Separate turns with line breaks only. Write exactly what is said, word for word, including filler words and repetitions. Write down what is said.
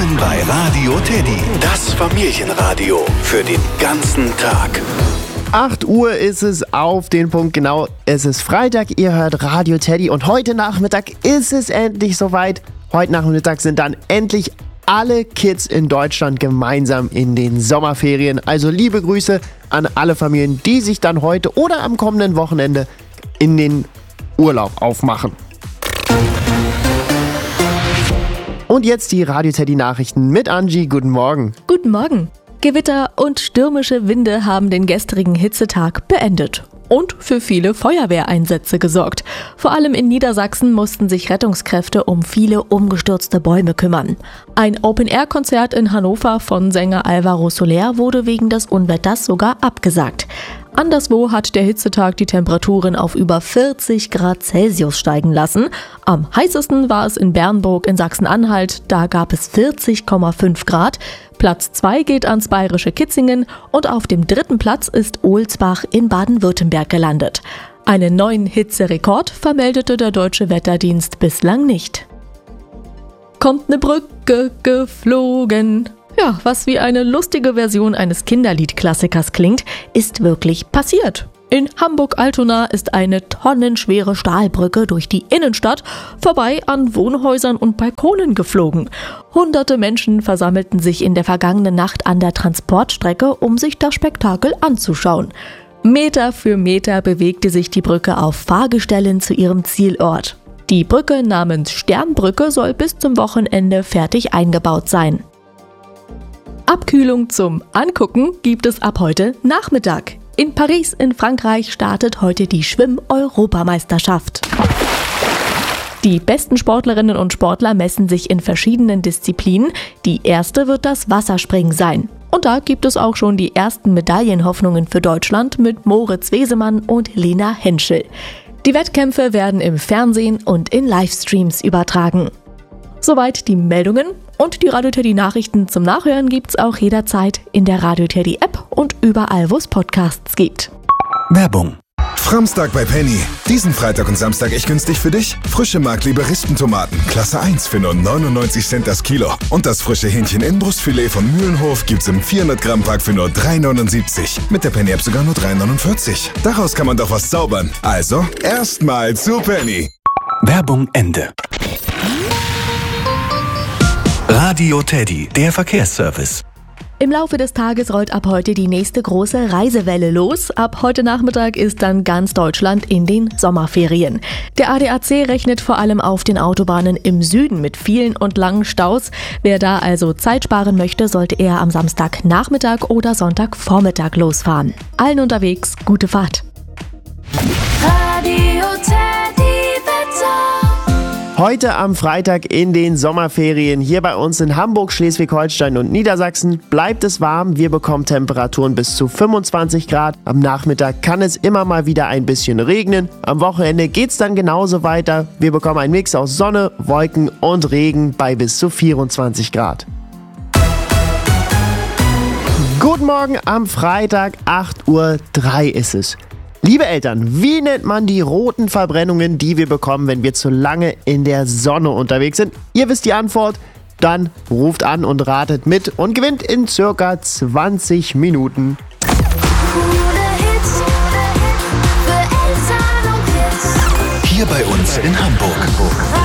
Willkommen bei Radio Teddy, das Familienradio für den ganzen Tag.
acht Uhr ist es auf den Punkt genau. Es ist Freitag, ihr hört Radio Teddy und heute Nachmittag ist es endlich soweit. Heute Nachmittag sind dann endlich alle Kids in Deutschland gemeinsam in den Sommerferien. Also liebe Grüße an alle Familien, die sich dann heute oder am kommenden Wochenende in den Urlaub aufmachen. Und jetzt die Radio Teddy Nachrichten mit Angie. Guten Morgen.
Guten Morgen. Gewitter und stürmische Winde haben den gestrigen Hitzetag beendet und für viele Feuerwehreinsätze gesorgt. Vor allem in Niedersachsen mussten sich Rettungskräfte um viele umgestürzte Bäume kümmern. Ein Open-Air-Konzert in Hannover von Sänger Alvaro Soler wurde wegen des Unwetters sogar abgesagt. Anderswo hat der Hitzetag die Temperaturen auf über vierzig Grad Celsius steigen lassen. Am heißesten war es in Bernburg in Sachsen-Anhalt, da gab es vierzig Komma fünf Grad. Platz zwei geht ans bayerische Kitzingen und auf dem dritten Platz ist Ohlsbach in Baden-Württemberg gelandet. Einen neuen Hitzerekord vermeldete der Deutsche Wetterdienst bislang nicht. Kommt ne Brücke geflogen. Ja, was wie eine lustige Version eines Kinderliedklassikers klingt, ist wirklich passiert. In Hamburg-Altona ist eine tonnenschwere Stahlbrücke durch die Innenstadt vorbei an Wohnhäusern und Balkonen geflogen. Hunderte Menschen versammelten sich in der vergangenen Nacht an der Transportstrecke, um sich das Spektakel anzuschauen. Meter für Meter bewegte sich die Brücke auf Fahrgestellen zu ihrem Zielort. Die Brücke namens Sternbrücke soll bis zum Wochenende fertig eingebaut sein. Abkühlung zum Angucken gibt es ab heute Nachmittag. In Paris in Frankreich startet heute die Schwimm-Europameisterschaft. Die besten Sportlerinnen und Sportler messen sich in verschiedenen Disziplinen. Die erste wird das Wasserspringen sein. Und da gibt es auch schon die ersten Medaillenhoffnungen für Deutschland mit Moritz Wesemann und Lena Henschel. Die Wettkämpfe werden im Fernsehen und in Livestreams übertragen. Soweit die Meldungen und die Radio Teddy Nachrichten zum Nachhören gibt's auch jederzeit in der Radio Teddy App und überall, wo es Podcasts gibt.
Werbung.
Framstag bei Penny. Diesen Freitag und Samstag echt günstig für dich? Frische Mark-Liberistentomaten, Klasse eins für nur neunundneunzig Cent das Kilo. Und das frische Hähnchen-Inbrustfilet von Mühlenhof gibt's im vierhundert Gramm Pack für nur drei neunundsiebzig. Mit der Penny App sogar nur drei neunundvierzig. Daraus kann man doch was zaubern. Also, erstmal zu Penny.
Werbung Ende. Radio Teddy, der Verkehrsservice.
Im Laufe des Tages rollt ab heute die nächste große Reisewelle los. Ab heute Nachmittag ist dann ganz Deutschland in den Sommerferien. Der A D A C rechnet vor allem auf den Autobahnen im Süden mit vielen und langen Staus. Wer da also Zeit sparen möchte, sollte eher am Samstagnachmittag oder Sonntagvormittag losfahren. Allen unterwegs gute Fahrt.
Radio Teddy Wetter.
Heute am Freitag in den Sommerferien hier bei uns in Hamburg, Schleswig-Holstein und Niedersachsen bleibt es warm. Wir bekommen Temperaturen bis zu fünfundzwanzig Grad. Am Nachmittag kann es immer mal wieder ein bisschen regnen. Am Wochenende geht's dann genauso weiter. Wir bekommen einen Mix aus Sonne, Wolken und Regen bei bis zu vierundzwanzig Grad. Guten Morgen am Freitag, acht Uhr drei ist es. Liebe Eltern, wie nennt man die roten Verbrennungen, die wir bekommen, wenn wir zu lange in der Sonne unterwegs sind? Ihr wisst die Antwort, dann ruft an und ratet mit und gewinnt in circa zwanzig Minuten.
Hier bei uns in Hamburg.